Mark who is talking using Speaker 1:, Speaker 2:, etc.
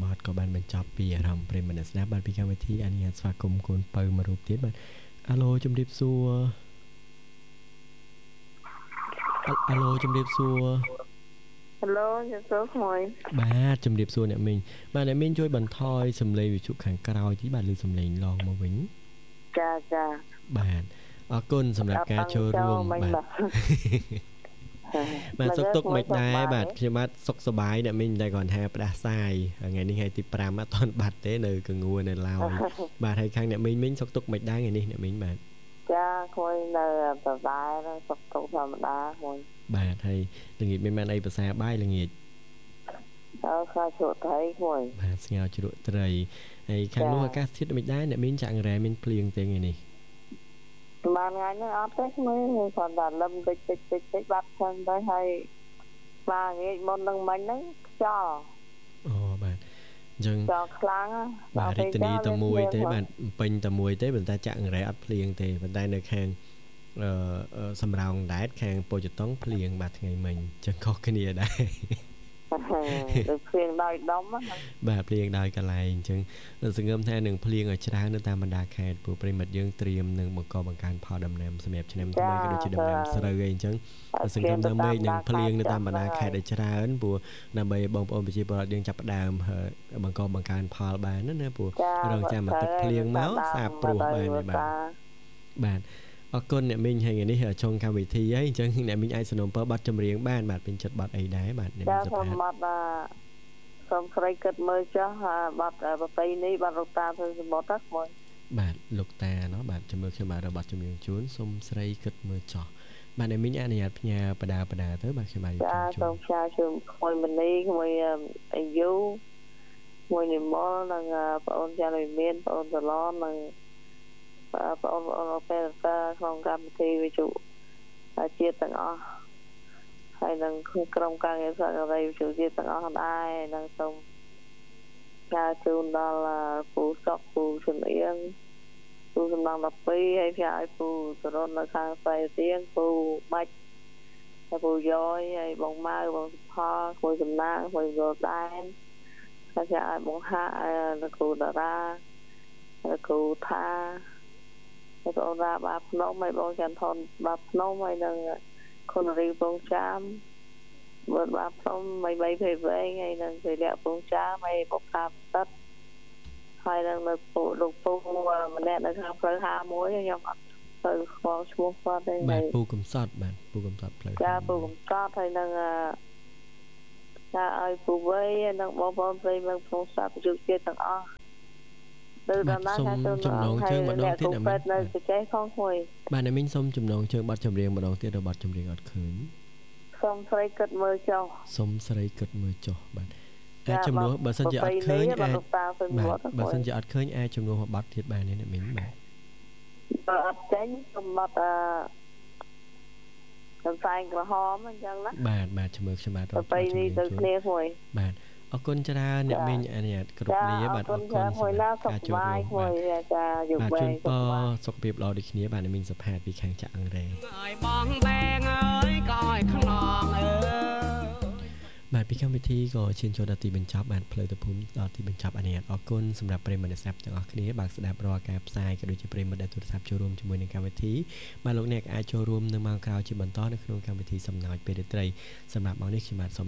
Speaker 1: តក៏បានបញ្ចប់ពីអារម្មណ៍ប្រិមត្តស្ដាប់បានពីកម្មវិធីអនុញ្ញាតស្វាគមន៍កូនបើមួយរូបទៀតបាទអាឡូជំរាបសួរអាឡូជំរាបសួរ
Speaker 2: Hello ជំរាបសួរមួយ
Speaker 1: បាទជំរាបសួរអ្នកមីងបាទអ្នកមីងជួយបន្ថយសំឡេងវិទ្យុខាងក្រោយទីបាទលើសំឡេងឡងមកវិញ
Speaker 2: ចា
Speaker 1: បាទអរគុណសម្រាប់ការចូលរួមបាទបាទសុខទុក្ខមិនដែរបាទខ្ញុំបាទសុខសប្បាយអ្នកមីងតែគាត់ថាផ្ដាសាយថ្ងៃនេះថ្ងៃទី5អត់ទាន់បាត់ទេនៅកងួននៅឡើយបាទហើយខាងអ្នកមីងសុខទុក្ខមិនដែរថ្ងៃនេះអ្នកមីងបាទ
Speaker 2: ចាខ្ញុំនៅបបាយសុខទុក្ខធម្មតាមួយ
Speaker 1: បាទហើយល្ងាចមានអីភាសាបាយល្ងាច
Speaker 2: ខ្លាជ្រក់ត្រីមួយ
Speaker 1: បាទស្ងោរជ្រក់ត្រីហើយខាងនោះអាកាសធាតុមិនដែរអ្នកមីងចាក់រ៉ែមានភ្លៀងទេថ្ងៃនេះ
Speaker 2: បានថ្ងៃនេះអត់ទេមើលគាត់តែលឹមតិចបាត់ផងទៅហើយបាទងាយមុននឹងមិញហ្នឹងខ្យល់
Speaker 1: អូបាទអញ្ចឹង
Speaker 2: ខ្យល់ខ្លាំង
Speaker 1: បាទរាជធានីតែមួយទេបាទពេញតែមួយទេប៉ុន្តែចាក់រ៉ែអត់ភ្លៀងទេប៉ុន្តែនៅខាងសំរោងដែតខាងពោធិ៍តុងភ្លៀងបាទថ្ងៃមិញអញ្ចឹងខុសគ្នាដែរ
Speaker 2: ដូចភ្លៀងដោយដុំ
Speaker 1: បាទភ្លៀងដោយកន្លែងអញ្ចឹងសង្ឃឹមថានឹងភ្លៀងឲ្យច្រើននៅតាមបណ្ដាខេត្តព្រោះប្រិមិត្តយើងត្រៀមនឹងបង្កបង្កើនផលដំណាំសម្រាប់ឆ្នាំថ្មីក៏ដូចជាដំណាំស្រូវអីអញ្ចឹងសង្ឃឹមថាមេឃនឹងភ្លៀងនៅតាមបណ្ដាខេត្តឲ្យច្រើនព្រោះដើម្បីបងប្អូនប្រជាពលរដ្ឋយើងចាប់ផ្ដើមបង្កបង្កើនផលបានណាព្រោះរងចាំមកទឹកភ្លៀងមកសាបព្រោះបានបាទអរគុណអ្នកមីងហើយថ្ងៃនេះចុងកម្មវិធីហើយអញ្ចឹងអ្នកមីងអាចสนับสนุนប័ណ្ណចម្រៀងបានបាទពេញចិត្តប័ណ្ណអីដែរបាទអ្នកមីងសុផាត
Speaker 2: សូមស្រីគិតមើលចុះប័ណ្ណប្រពៃនេះប័ណ្ណលោកតាធ្វើសមុទ្រហ្នឹងមួយ
Speaker 1: បាទលោកតាណោះបាទជំរឿខ្ញុំបាទប័ណ្ណចម្រៀងជូនសូមស្រីគិតមើលចុះបាទអ្នកមីងអនុញ្ញាតផ្ញើបដាទៅបាទខ្ញុំបាទ
Speaker 2: ចាសូមផ្ញើជូនក្មួយមនីក្មួយអាយុមួយនិមលនិងបងអូនចាលវិមានបងអូនសឡននិងបងអូនពេលក្នុងកម្មវិធីវិទ្យុជាតិទាំងអស់ហើយនឹងក្រុមការងារសហការីវិទ្យុជាតិទាំងអស់ដែរនិងសូមការជូនដល់ពូសុកពូជំនៀងពូសំឡង12ហើយផ្សាយឲ្យពូសរុននៅខាងស្រីទៀងពូបាច់ហើយពូយ៉យហើយបងម៉ៅបងសុផលគួយសំណាងគួយយល់ដែនហើយផ្សាយឲ្យបងហាក់លោកគ្រូតារាលោកគ្រូថាហើយបងរាបាភ្នំហើយបងច័ន្ទថនបាភ្នំហើយនឹងគុណរីពងចាមមើលបាភ្នំ3ភេវែងហើយនឹងសិលៈពងចាមហើយបុកតាផ្សិតហើយនឹងនៅពូលោកពូម្នាក់នៅខាងផ្លូវ51ខ្ញុំអត់ទៅស្គាល់ឈ្មោះគាត់ទេ
Speaker 1: បាទពូកំសត់បាទពូកំសត់ផ្លូវ
Speaker 2: ចាពូកំសត់ហើយនឹងចាឲ្យពូវៃហើយនឹងបងប្អូនប្រិយមិត្តក្នុងសាប្រយុទ្ធជាតិទាំងអស់ទៅដល់ណាថាទៅ
Speaker 1: ចំណងជើងម្ដងទៀត
Speaker 2: អ្នកមីងនៅប្រទេសផងមួយ
Speaker 1: បាទអ្នកមីងសូមចំណងជើងប័ណ្ណចម្រៀងម្ដងទៀតរបស់ប័ណ្ណចម្រៀងអត់ឃើញ
Speaker 2: សូមស្រីគិតមើលចុះ
Speaker 1: សូមស្រីគិតមើលចុះបាទអាចជំនួសបើសិនជាអត់ឃើញអាចបាទបើសិនជាអត់ឃើញអាចជំនួសមួយប័ណ្ណទៀតបានទេអ្នកមីងបាទ
Speaker 2: បើអត់ចេញសូមប័ណ្ណសំសែងក្រហមអញ្ចឹងណា
Speaker 1: បាទជំនួសខ្ញុំបាទ
Speaker 2: ប្រពៃនេះទៅគ្នាមួយ
Speaker 1: បាទអរគុណច្រើនអ្នកមីងអនុញ្ញាតគ្រប់លាបាទអរគុណសម្រាប់ការចូលរួម
Speaker 2: មួយចាយុវវ័យ
Speaker 1: ជូនពរសុខភាពល្អដូចគ្នាបាទអ្នកមីងសុផាតពីខាងចាក់អង្រែ
Speaker 3: ឲ្យបងបែងអើយក៏ឲ្យខ្នងអើ
Speaker 1: បាទពីកម្មវិធីក៏ឈានចូលដល់ទីបញ្ចប់បាទផ្លូវទៅភូមិដល់ទីបញ្ចប់អនុញ្ញាតអរគុណសម្រាប់ប្រិយមិត្តអ្នកស្ដាប់ទាំងអស់គ្នាបាទស្ដាប់រាល់ការផ្សាយក៏ដូចជាប្រិយមិត្តដែលទូរស័ព្ទចូលរួមជាមួយនឹងកម្មវិធីបាទលោកអ្នកអាចចូលរួមនៅម៉ោងក្រោយជាបន្តនៅក្នុងកម្មវិធីសំណោចពេលរាត្រីសម្រាប់ម៉ោងនេះខ្ញុំបាទសូម